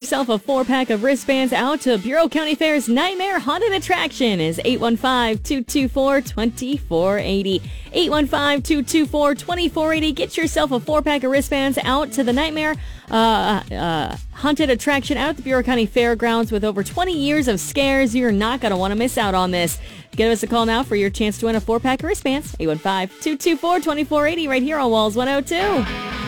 yourself a 4-pack of wristbands out to Bureau County Fair's Nightmare Haunted Attraction is 815-224-2480. 815-224-2480. Get yourself a 4-pack of wristbands out to the Nightmare Haunted Attraction out at the Bureau County Fairgrounds. With over 20 years of scares, you're not going to want to miss out on this. Give us a call now for your chance to win a 4-pack of wristbands. 815-224-2480 right here on Walls 102.